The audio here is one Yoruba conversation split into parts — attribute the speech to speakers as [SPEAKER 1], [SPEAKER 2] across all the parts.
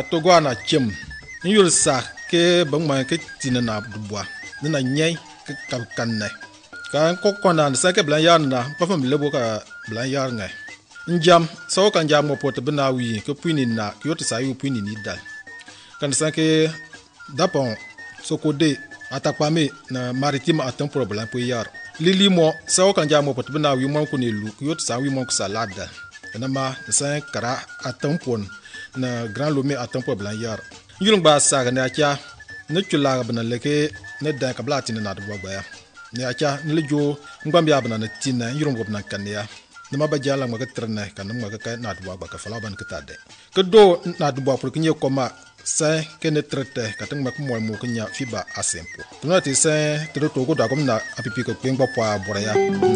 [SPEAKER 1] togo na chem nyul sa ke bangma ke tinana dubwa na nyai ke kanne kan ko kona sa ke blan yar na pa fam lebo ka blan yar ngai njam so kan jam mo pot bina wi ke puni na kyot sa yu puni ni dal kan sa ke dapon sokode atakpame na maritime atam problem po yar lili mo so kan jam mo pot bina wi mo ko ne lu kyot sa wi mo ko salada na ma sa kara atam pon na grand lomé atam problem yar yulung ba sa ga na kya ne chula bana leke ne da ka blati na do gba ya ne acha ne lejo ngam ya bana na tina yulung go bana kan ya ne ma ba jala ma ka trna kan ma ka na do gba ka fala ban ka tade ke do na do pour kinye koma sa ke ne trete ka tang ma ko mo kinya fiba asempo tuna ti sa to go da kom na apipi ko pengba pa boraya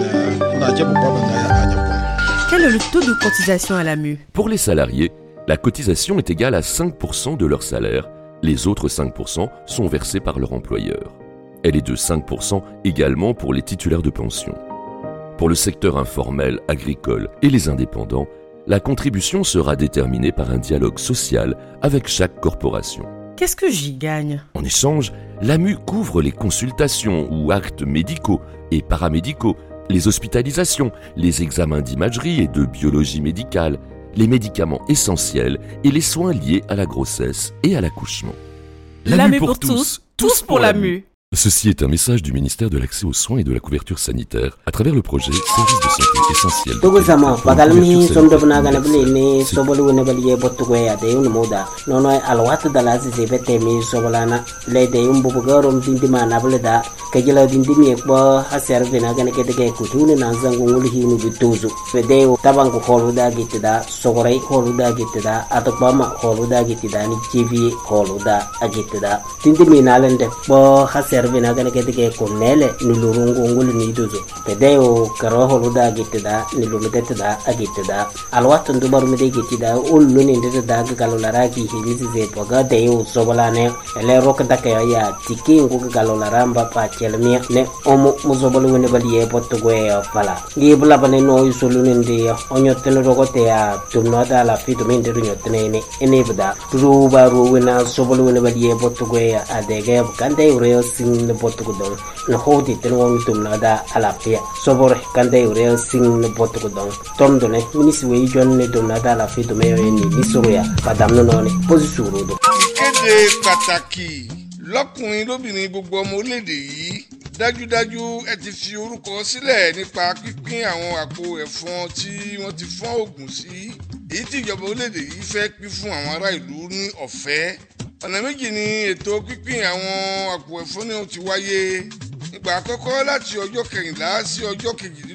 [SPEAKER 1] na je bo ba na ya anya ko.
[SPEAKER 2] Quel est le taux de cotisation à la MU?
[SPEAKER 3] Pour les salariés, la cotisation est égale à 5% de leur salaire. Les autres 5% sont versés par leur employeur. Elle est de 5% également pour les titulaires de pension. Pour le secteur informel, agricole et les indépendants, la contribution sera déterminée par un dialogue social avec chaque corporation.
[SPEAKER 2] Qu'est-ce que j'y gagne?
[SPEAKER 3] En échange, l'AMU couvre les consultations ou actes médicaux et paramédicaux, les hospitalisations, les examens d'imagerie et de biologie médicale, les médicaments essentiels et les soins liés à la grossesse et à l'accouchement.
[SPEAKER 2] L'AMU pour tous, tous pour l'AMU.
[SPEAKER 3] Ceci est un message du ministère de l'Accès aux soins et de la couverture sanitaire à travers le projet Service de santé essentiel.
[SPEAKER 4] Togosama bagalmi sondobna ganabli ni sobolu nebaliye botugwe ade unmoda nono alwat dalazi zebete mi sobolana lede umbugorom dindima nableda kejela dindimi ekba haser bena ganake kutune nanzangu ngulhinu bituzu fedeo tabangu holuda gitida sogorei holuda gitida atokbama holuda gitida ni jivi holuda agitida dindimi nalende bo haser bena ganake kunele nulurungu ngul ni duzu fedeo karo holuda gitida nilumedetida agitida alwat ndubaru mede gitida uluni ndeda galolaraki hilizi zepoga deo sobolane ele rokdake ya tikingu galolaramba pa chelmia ne omo muzobolu wene baliye potugwe pala ngibula bane no isolune ndi onyotene rogote ya tumnoda la fitu minde nyotene ne enebda ruba ruwena sobolu wene baliye potugwe adege kande ureo sing ne potugudon no hodi tenwo tumnoda ala pia sobore kande ureo sing ne potugudon tomdone minisi we jonne tumnoda la fitu meyo ni misuruya padamno none posisurudo
[SPEAKER 5] kede pataki lọ́kùnrin lóbìnrin gbogbo ọmọ orílẹ̀-èdè yìí dájúdájú ẹ ti fi orúkọ sílẹ̀ nípa pínpín àwọn àpò ẹ̀fọn tí wọ́n ti fọ́n oògùn sí èyí tí ìjọba orílẹ̀-èdè yìí fẹ́ pín fún àwọn ará ìlú ní ọ̀fẹ́ ọ̀nà méjì ni ètò pínpín àwọn àpò ẹ̀fọn náà ti wáyé ìgbà àkọ́kọ́ láti ọjọ́ 14 sí ọjọ́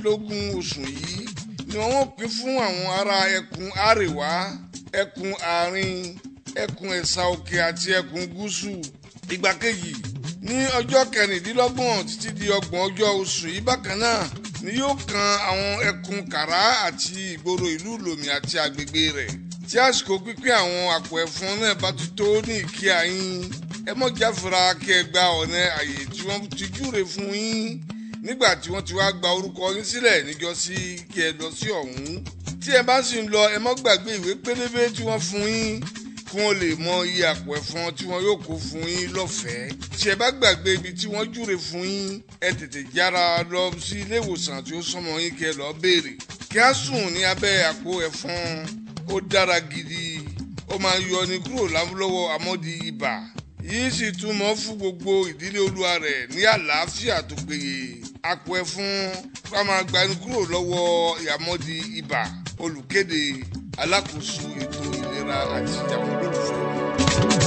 [SPEAKER 5] 18 oṣù yìí ni wọ́n pín fún àwọn ará ẹkùn àríwá ẹkùn àárín ẹkùn ẹ̀sà òkè àti ẹkùn gúúsù ìgbà kejì ní ọjọ́ 16 títí di 30 ọjọ́ oṣù yìí bákan náà ni yóò kan àwọn ẹkùn kàrá àti ìgboro ìlú lòmì àti agbègbè rẹ̀ tí àsìkò pínpín àwọn àpò ẹ̀fọn náà bá ti tó ní ìkíà yín ẹ mọ̀ jáfara kí ẹ gba ọ̀nà àyè tí wọ́n ti júre fún yín nígbà tí wọ́n ti wá gba orúkọ yín sílẹ̀ níjọ́sí kí ẹ lọ sí ọ̀hún tí ẹ bá sì ń lọ ẹ mọ̀ gbàgbé ìwé pélébé tí wọ́n fún yín kí wọ́n lè mọ iye àpò ẹ̀fọn tí wọ́n yóò kó fún yín lọ́fẹ̀ẹ́. tí ẹ bá gbàgbé ibi tí wọ́n júre fún yín ẹ tètè jára lọ sí ilé ìwòsàn tí ó súnmọ́ yín kí ẹ lọ béèrè. kí á sùn ní abẹ́ àpò ẹ̀fọn ó dára gidi ó máa ń yọni kúrò lọ́wọ́ amọ́di ibà yìí sì túmọ̀ fún gbogbo ìdílé olúwa rẹ̀ ní àlàáfíà tó péye. àpò ẹ̀fọn ká máa gbani kúrò lọ́wọ́ ìyàmọ́di ibà olùkéde alákòóso ètò ìlera àti ìjàmbá olólùfẹ́.